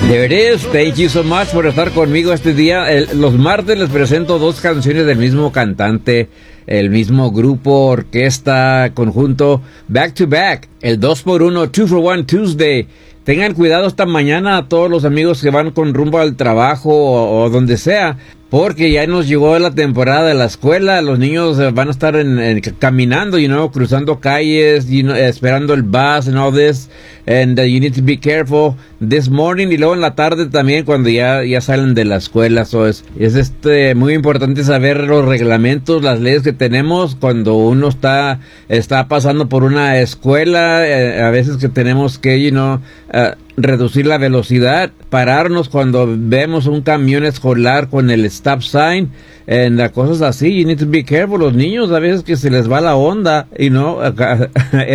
There it is. Thank you so much por estar conmigo este día. Los martes les presento dos canciones del mismo cantante, el mismo grupo, orquesta, conjunto, back to back. El 2x1, 2-for-1 Tuesday. Tengan cuidado esta mañana a todos los amigos que van con rumbo al trabajo o donde sea, porque ya nos llegó la temporada de la escuela. Los niños van a estar caminando, cruzando calles, esperando el bus and all this. And you need to be careful this morning y luego en la tarde también cuando ya salen de la escuela. So es muy importante saber los reglamentos, las leyes que tenemos cuando uno está pasando por una escuela. A veces que tenemos que, reducir la velocidad, pararnos cuando vemos un camión escolar con el stop sign, cosas así. You need to be careful. Los niños a veces que se les va la onda,